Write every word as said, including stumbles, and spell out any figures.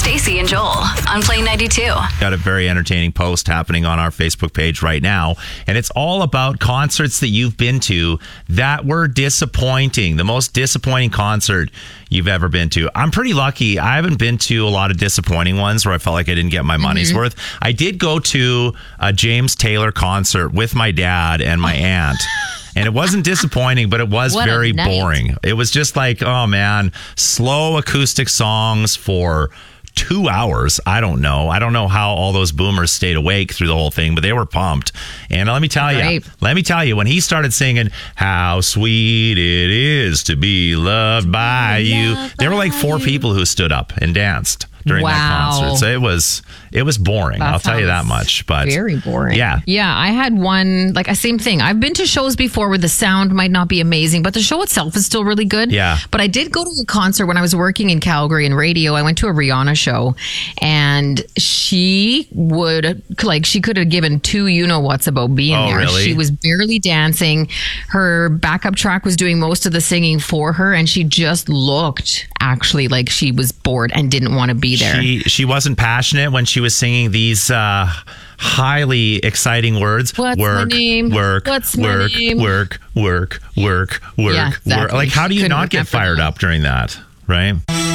Stacey and Joel on Play ninety-two. Got a very entertaining post happening on our Facebook page right now, and it's all about concerts that you've been to that were disappointing. The most disappointing concert you've ever been to. I'm pretty lucky. I haven't been to a lot of disappointing ones where I felt like I didn't get my money's Mm-hmm. worth. I did go to a James Taylor concert with my dad and my aunt. And it wasn't disappointing, but it was What a very night. boring. It was just like, oh man, slow acoustic songs for two hours. I don't know. I don't know how all those boomers stayed awake through the whole thing, but they were pumped. And let me tell you, Right. let me tell you, when he started singing, "How sweet it is to be loved by you," there were like four people who stood up and danced during Wow. that concert. So it was, it was boring. That I'll tell you that sounds much. But very boring. Yeah. Yeah, I had one, like a same thing. I've been to shows before where the sound might not be amazing, but the show itself is still really good. Yeah. But I did go to a concert when I was working in Calgary in radio. I went to a Rihanna show, and she would, like, she could have given two you-know-whats about being Oh, there. really? She was barely dancing. Her backup track was doing most of the singing for her, and she just looked actually like she was bored and didn't want to be there. She she wasn't passionate when she was singing these uh, highly exciting words. What's my work, name? work, What's my work, name? work, work, work, work, Yeah, work. exactly. Like, how do you Couldn't not get remember fired that. up during that? Right?